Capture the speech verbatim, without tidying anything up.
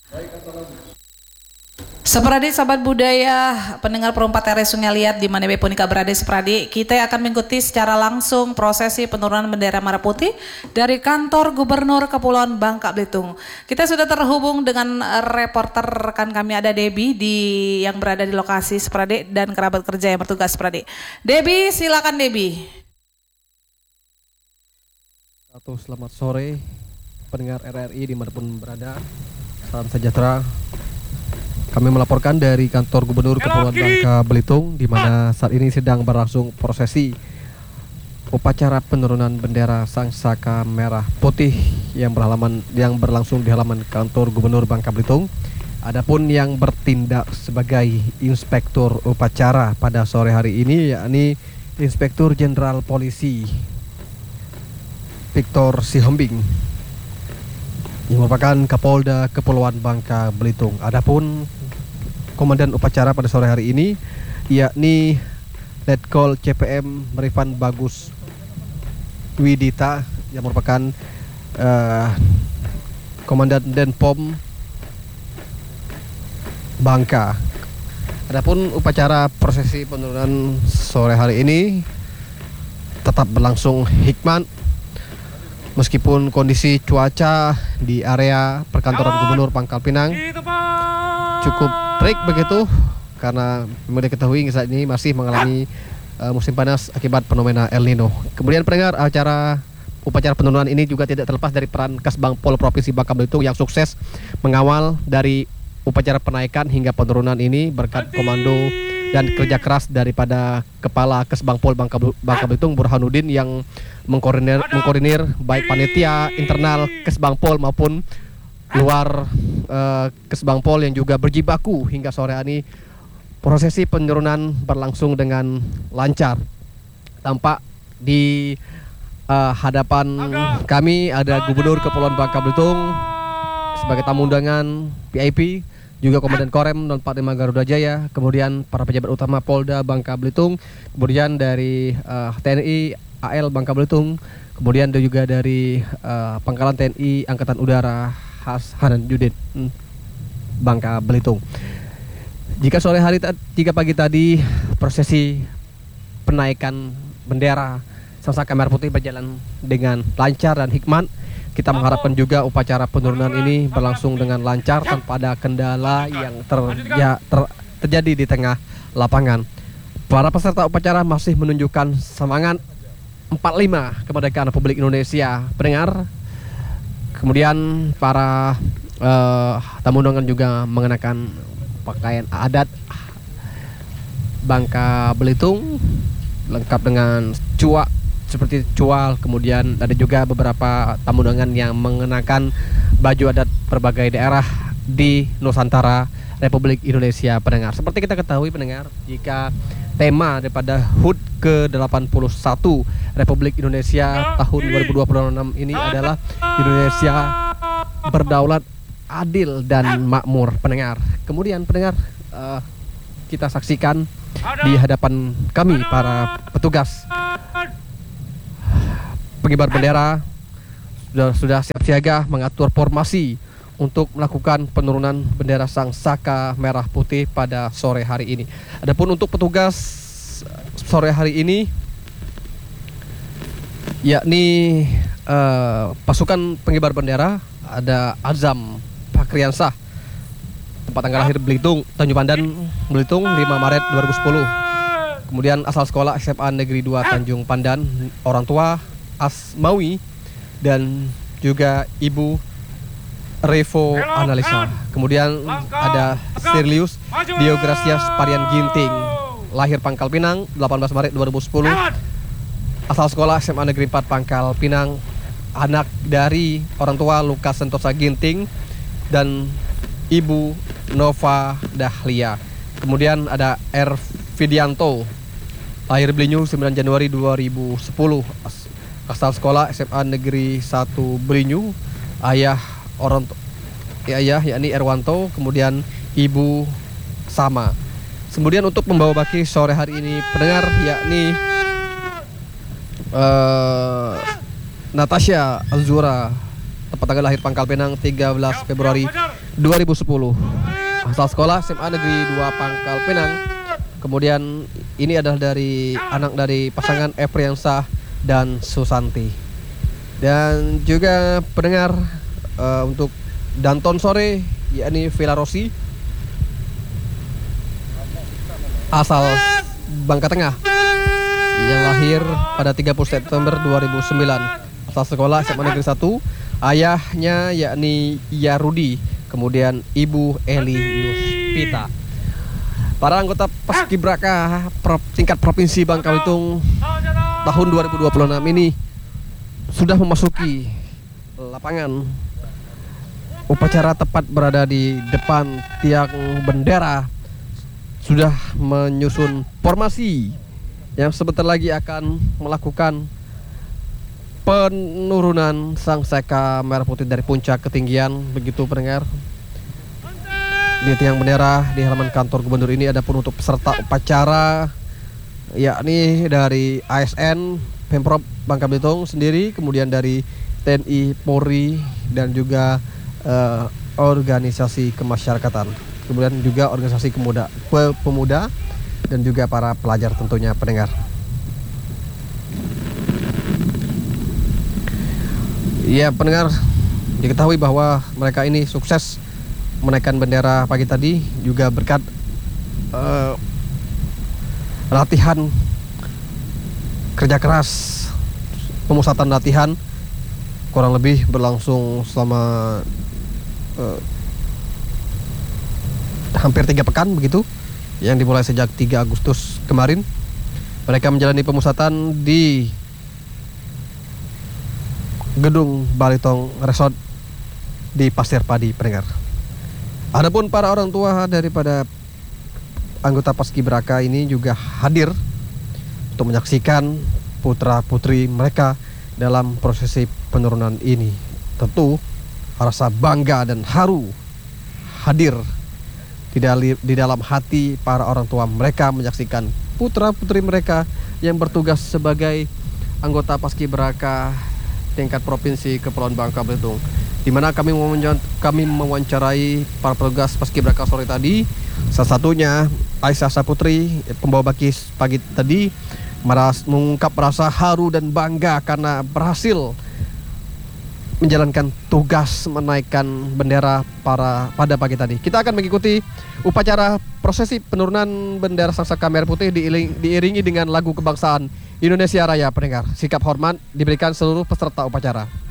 Seperadi sahabat budaya, pendengar perempat R S Sungai Liat di mana Beponika berada seperadi, kita akan mengikuti secara langsung prosesi penurunan bendera merah putih dari kantor Gubernur Kepulauan Bangka Belitung. Kita sudah terhubung dengan reporter rekan kami, ada Debbie di yang berada di lokasi seperadi dan kerabat kerja yang bertugas seperadi. Debbie, silakan Debbie. Satu, selamat sore pendengar R R I dimanapun berada, salam sejahtera. Kami melaporkan dari kantor Gubernur Kepulauan Bangka Belitung, di mana saat ini sedang berlangsung prosesi upacara penurunan bendera Sang Saka Merah Putih yang berhalaman yang berlangsung di halaman kantor Gubernur Bangka Belitung. Adapun yang bertindak sebagai inspektur upacara pada sore hari ini yakni Inspektur Jenderal Polisi Victor Sihombing yang merupakan Kapolda Kepulauan Bangka Belitung. Adapun komandan upacara pada sore hari ini yakni Letkol C P M Merifan Bagus Widita yang merupakan uh, komandan Denpom Bangka. Adapun upacara prosesi penurunan sore hari ini tetap berlangsung hikmat meskipun kondisi cuaca di area perkantoran Gubernur Pangkal Pinang cukup terik begitu, karena memang diketahui saat ini masih mengalami uh, musim panas akibat fenomena El Nino. Kemudian pendengar, acara upacara penurunan ini juga tidak terlepas dari peran Kasbangpol Provinsi Bangka Belitung yang sukses mengawal dari upacara penaikan hingga penurunan ini berkat komando dan kerja keras daripada Kepala Kasbangpol Bangka, Bangka Belitung Burhanuddin yang mengkoordinir, mengkoordinir baik panitia internal Kasbangpol maupun luar uh, Kasbangpol yang juga berjibaku hingga sore ini. Prosesi penurunan berlangsung dengan lancar. Tampak di uh, hadapan kami ada Gubernur Kepulauan Bangka Belitung sebagai tamu undangan V I P, juga Komandan Korem non empat puluh lima Garuda Jaya, kemudian para pejabat utama Polda Bangka Belitung, kemudian dari uh, T N I A L Bangka Belitung, kemudian juga dari uh, Pangkalan T N I Angkatan Udara Khas Hanan Judit Bangka Belitung. Jika sore hari, jika pagi tadi prosesi penaikan bendera Sang Saka Merah Putih berjalan dengan lancar dan hikmat, kita mengharapkan juga upacara penurunan ini berlangsung dengan lancar tanpa ada kendala yang ter, ya, ter, terjadi di tengah lapangan. Para peserta upacara masih menunjukkan semangat empat puluh lima kemerdekaan Republik Indonesia, pendengar. Kemudian para uh, tamu undangan juga mengenakan pakaian adat Bangka Belitung lengkap dengan cuak seperti cual. Kemudian ada juga beberapa tamu undangan yang mengenakan baju adat berbagai daerah di Nusantara Republik Indonesia, pendengar. Seperti kita ketahui, pendengar, jika tema daripada H U D ke delapan puluh satu Republik Indonesia tahun dua ribu dua puluh enam ini adalah Indonesia berdaulat, adil dan makmur, pendengar. Kemudian pendengar, uh, kita saksikan di hadapan kami para petugas pengibar bendera sudah sudah siap siaga mengatur formasi untuk melakukan penurunan bendera Sang Saka Merah Putih pada sore hari ini. Adapun untuk petugas sore hari ini yakni uh, pasukan pengibar bendera ada Azam Fakriansah, tempat tanggal lahir Belitung, Tanjung Pandan, Belitung, lima Maret dua ribu sepuluh. Kemudian asal sekolah S M A Negeri dua Tanjung Pandan, orang tua Asmawi dan juga Ibu Revo Analisa. Kemudian ada Sirlius Diogracias Parian Ginting, lahir Pangkal Pinang, delapan belas Maret dua ribu sepuluh. Asal sekolah S M A Negeri empat Pangkal Pinang, anak dari orang tua Lukas Sentosa Ginting dan Ibu Nova Dahlia. Kemudian ada R. Vidianto, lahir Belinyu sembilan Januari dua ribu sepuluh. Asal sekolah S M A Negeri satu Belinyu, ayah orang ya, ayah yakni Erwanto, kemudian ibu sama. Kemudian untuk membawa baki sore hari ini, pendengar, yakni uh, Natasha Alzura, tempat tanggal lahir Pangkal Pinang, tiga belas Februari dua ribu sepuluh. Asal sekolah S M A Negeri dua Pangkal Pinang. Kemudian ini adalah dari anak dari pasangan Efriansah dan Susanti. Dan juga pendengar uh, untuk Danton Sore, yakni Villa Rossi, asal Bangka Tengah, yang lahir pada tiga puluh September dua ribu sembilan. Asal sekolah S M A Negeri satu. Ayahnya yakni Yarudi, kemudian ibu Eli Yuspita. Para anggota Paskibraka Pro, tingkat provinsi Bangka Belitung tahun dua ribu dua puluh enam ini sudah memasuki lapangan. Upacara tepat berada di depan tiang bendera, sudah menyusun formasi yang sebentar lagi akan melakukan penurunan sang saka merah putih dari puncak ketinggian. Begitu pendengar. Di tiang bendera di halaman kantor gubernur ini ada pun untuk peserta upacara, yakni dari A S N Pemprov Bangka Belitung sendiri, kemudian dari T N I, Polri, dan juga uh, organisasi kemasyarakatan, kemudian juga organisasi pemuda, pemuda dan juga para pelajar tentunya pendengar. Ya pendengar, diketahui bahwa mereka ini sukses menaikkan bendera pagi tadi juga berkat uh, latihan kerja keras, pemusatan latihan kurang lebih berlangsung selama uh, hampir tiga pekan begitu, yang dimulai sejak tiga Agustus kemarin. Mereka menjalani pemusatan di gedung Balitong Resort di Pasir Padi pendengar. Adapun para orang tua daripada anggota Paskibraka ini juga hadir untuk menyaksikan putra putri mereka dalam prosesi penurunan ini. Tentu rasa bangga dan haru hadir di, dali, di dalam hati para orang tua mereka menyaksikan putra putri mereka yang bertugas sebagai anggota Paskibraka tingkat provinsi Kepulauan Bangka Belitung, di mana kami kami mewawancarai para petugas Paskibraka sore tadi. Salah satunya Aisyah Saputri, pembawa baki pagi tadi, meras, mengungkap rasa haru dan bangga karena berhasil menjalankan tugas menaikkan bendera para pada pagi tadi. Kita akan mengikuti upacara prosesi penurunan bendera sangsaka merah putih diiring, diiringi dengan lagu kebangsaan Indonesia Raya pendengar. Sikap hormat diberikan seluruh peserta upacara.